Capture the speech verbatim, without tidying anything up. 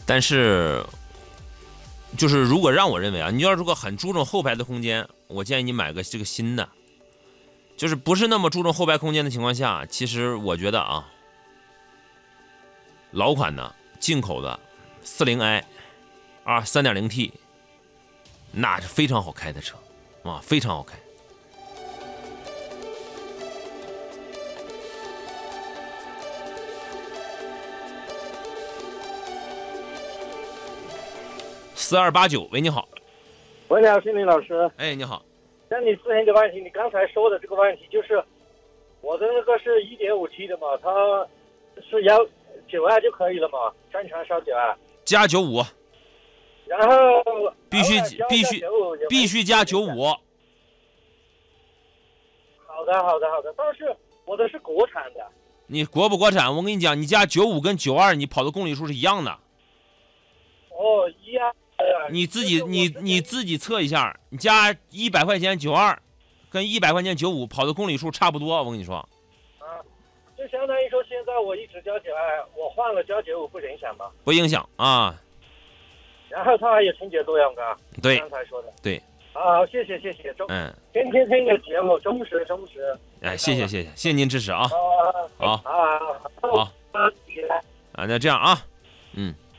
但是就是如果让我认为啊，你要如果很注重后排的空间，我建议你买个这个新的。就是不是那么注重后排空间的情况下，其实我觉得啊，老款的进口的四零 i 啊 三点零 T 那是非常好开的车啊，非常好开。四二八九，喂，你好。 喂，你好，心理老师。 哎，你好。 像你之前的问题，你刚才说的这个问题，就是我的那个是 一点五 T 的嘛，它是要九二就可以了嘛，正常烧九二。 加九五。 然后必须必须必须加九五。 好的，好的，好的。但是我的是国产的。 你国不国产？我跟你讲，你加九五跟九二，你跑的公里数是一样的。 哦，一样。 你自己你你自己测一下，你加一百块钱九二，跟一百块钱九五跑的公里数差不多。我跟你说， 啊，就相当于说现在我一直加九二，我换了加九五不影响吗？ 不影响啊。 然后它还有清洁作用啊。 对， 刚才说的。 对。 好，谢谢谢谢，忠嗯， 天天听你的节目，忠实忠实。 哎，谢谢谢谢谢谢您支持啊。 好好啊， 好啊，那这样啊，嗯。